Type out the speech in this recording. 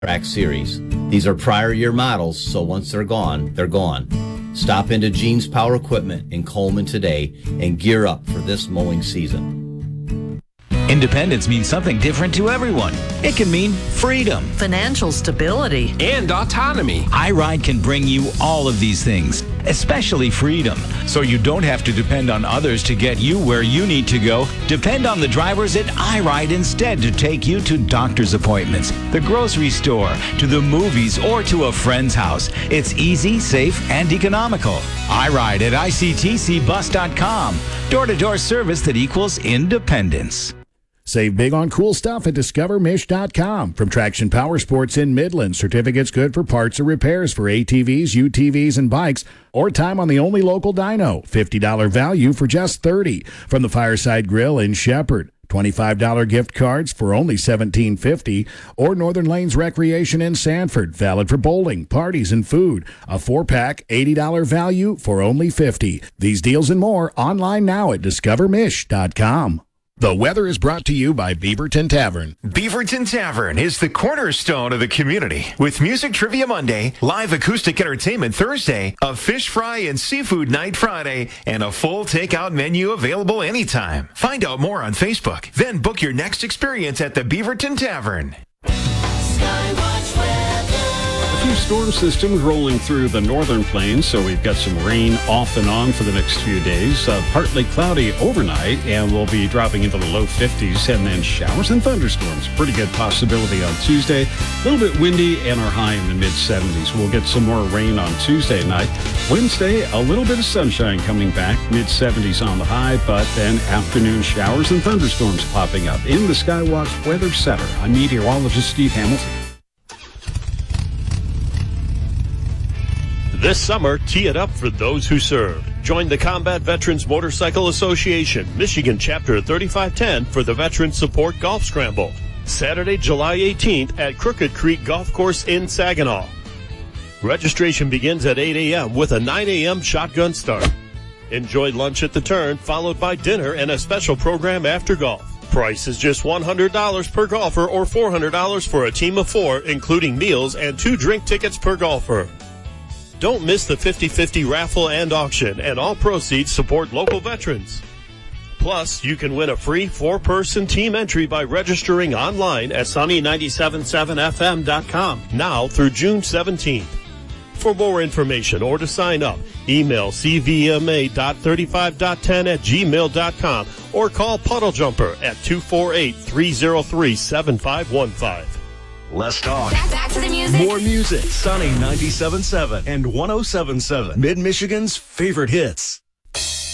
Track Series. These are prior year models, so once they're gone, they're gone. Stop into Gene's Power Equipment in Coleman today and gear up for this mowing season. Independence means something different to everyone. It can mean freedom, financial stability, and autonomy. iRide can bring you all of these things, especially freedom. So you don't have to depend on others to get you where you need to go. Depend on the drivers at iRide instead to take you to doctor's appointments, the grocery store, to the movies, or to a friend's house. It's easy, safe, and economical. iRide at ictcbus.com. Door-to-door service that equals independence. Save big on cool stuff at discovermish.com. From Traction Power Sports in Midland, certificates good for parts or repairs for ATVs, UTVs, and bikes, or time on the only local dyno. $50 value for just $30. From the Fireside Grill in Shepherd, $25 gift cards for only $17.50, or Northern Lanes Recreation in Sanford, valid for bowling, parties, and food. A 4-pack, $80 value for only $50. These deals and more online now at discovermish.com. The weather is brought to you by Beaverton Tavern. Beaverton Tavern is the cornerstone of the community. With Music Trivia Monday, live acoustic entertainment Thursday, a fish fry and seafood night Friday, and a full takeout menu available anytime. Find out more on Facebook. Then book your next experience at the Beaverton Tavern. A few storm systems rolling through the northern plains, so we've got some rain off and on for the next few days. Partly cloudy overnight, and we'll be dropping into the low 50s, and then showers and thunderstorms. Pretty good possibility on Tuesday. A little bit windy, and our high in the mid-70s. We'll get some more rain on Tuesday night. Wednesday, a little bit of sunshine coming back, mid-70s on the high, but then afternoon showers and thunderstorms popping up. In the Skywatch Weather Center, I'm meteorologist Steve Hamilton. This summer, tee it up for those who served. Join the Combat Veterans Motorcycle Association, Michigan Chapter 3510 for the Veterans Support Golf Scramble. Saturday, July 18th at Crooked Creek Golf Course in Saginaw. Registration begins at 8 a.m. with a 9 a.m. shotgun start. Enjoy lunch at the turn, followed by dinner and a special program after golf. Price is just $100 per golfer or $400 for a team of 4, including meals and 2 drink tickets per golfer. Don't miss the 50-50 raffle and auction, and all proceeds support local veterans. Plus, you can win a free 4-person team entry by registering online at sunny977fm.com now through June 17th. For more information or to sign up, email cvma.35.10@gmail.com or call Puddle Jumper at 248-303-7515. Less talk. Back to the music. More music. Sunny 97.7 and 107.7. Mid-Michigan's favorite hits.